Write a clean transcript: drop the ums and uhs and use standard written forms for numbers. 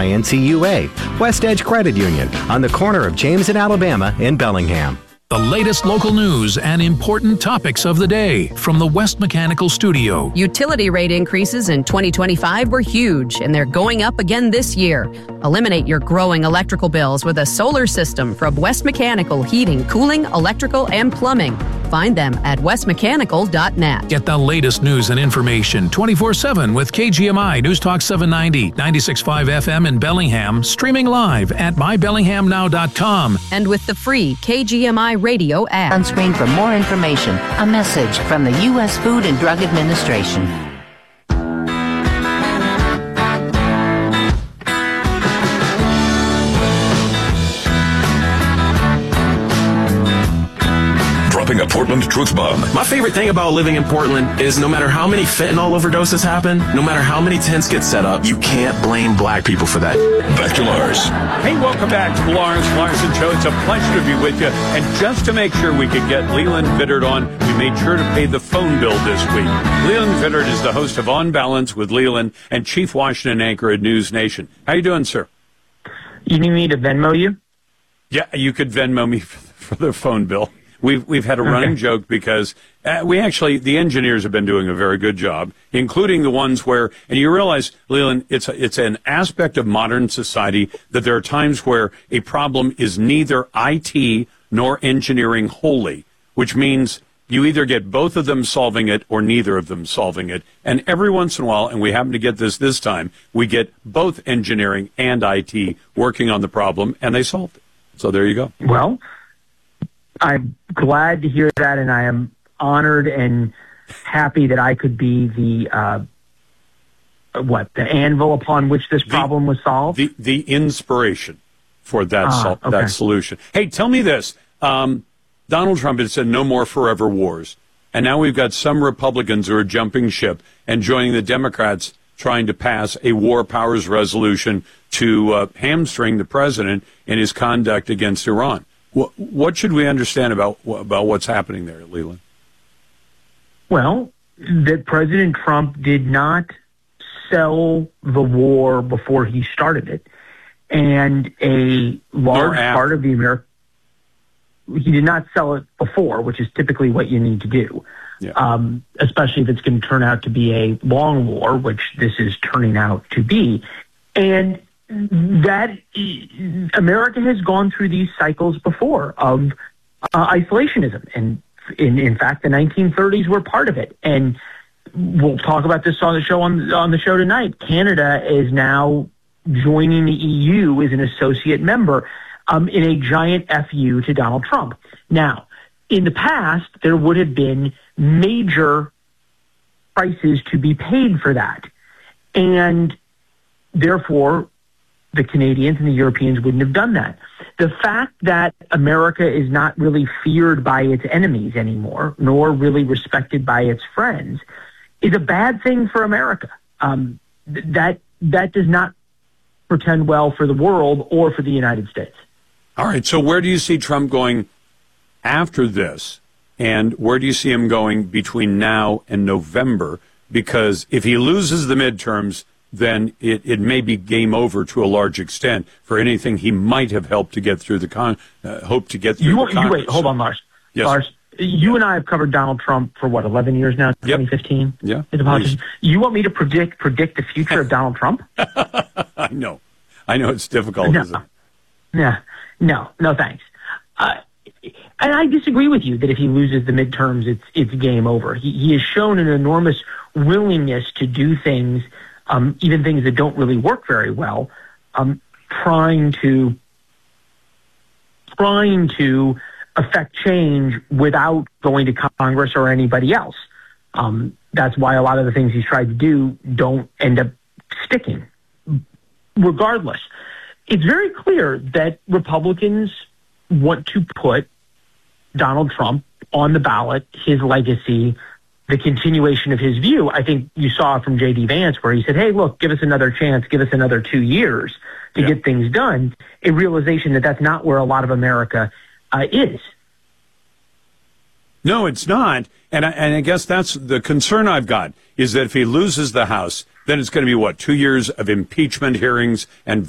by NCUA. West Edge Credit Union on the corner of James and Alabama in Bellingham. The latest local news and important topics of the day from the West Mechanical Studio. Utility rate increases in 2025 were huge, and they're going up again this year. Eliminate your growing electrical bills with a solar system from West Mechanical Heating, Cooling, Electrical, and Plumbing. Find them at westmechanical.net. Get the latest news and information 24/7 with KGMI News Talk 790, 96.5 FM in Bellingham, streaming live at mybellinghamnow.com. And with the free KGMI radio app. On screen for more information, a message from the U.S. Food and Drug Administration. A Portland truth bomb. My favorite thing about living in Portland is no matter how many fentanyl overdoses happen, no matter how many tents get set up, you can't blame black people for that. Back to Lars. Hey, welcome back to the Lawrence Larson Show. It's a pleasure to be with you. And just to make sure we could get Leland Vittert on, we made sure to pay the phone bill this week. Leland Vittert is the host of On Balance with Leland and Chief Washington anchor at News Nation. How you doing, sir? You need me to Venmo you? Yeah, you could Venmo me for the phone bill. We've had a running joke because the engineers have been doing a very good job, including the ones where, and you realize, Leland, it's an aspect of modern society that there are times where a problem is neither IT nor engineering wholly, which means you either get both of them solving it or neither of them solving it. And every once in a while, and we happen to get this time, we get both engineering and IT working on the problem, and they solved it. So there you go. Well, I'm glad to hear that, and I am honored and happy that I could be the anvil upon which this problem was solved. The inspiration for that solution. Hey, tell me this. Donald Trump had said no more forever wars, and now we've got some Republicans who are jumping ship and joining the Democrats trying to pass a war powers resolution to hamstring the president in his conduct against Iran. What should we understand about what's happening there, Leland? Well, that President Trump did not sell the war before he started it, and a large part of the American... He did not sell it before, which is typically what you need to do, especially if it's going to turn out to be a long war, which this is turning out to be. And that America has gone through these cycles before of isolationism, and in fact, the 1930s were part of it. And we'll talk about this on the show on the show tonight. Canada is now joining the EU as an associate member in a giant FU to Donald Trump. Now, in the past, there would have been major prices to be paid for that, and therefore the Canadians and the Europeans wouldn't have done that. The fact that America is not really feared by its enemies anymore, nor really respected by its friends, is a bad thing for America. That does not portend well for the world or for the United States. All right, so where do you see Trump going after this, and where do you see him going between now and November? Because if he loses the midterms, then it may be game over to a large extent for anything he might have helped to get through the Congress. Wait, hold on, Lars. Yes. Lars, you and I have covered Donald Trump for 11 years now, 2015? Yeah. You want me to predict the future of Donald Trump? I know it's difficult, isn't it? Yeah. No, thanks. And I disagree with you that if he loses the midterms, it's game over. He has shown an enormous willingness to do things, even things that don't really work very well, trying to affect change without going to Congress or anybody else. That's why a lot of the things he's tried to do don't end up sticking. Regardless, it's very clear that Republicans want to put Donald Trump on the ballot, his legacy, the continuation of his view. I think you saw from J.D. Vance where he said, hey, look, give us another chance, give us another 2 years to get things done, a realization that that's not where a lot of America is. No, it's not. And I guess that's the concern I've got, is that if he loses the House, then it's going to be, 2 years of impeachment hearings and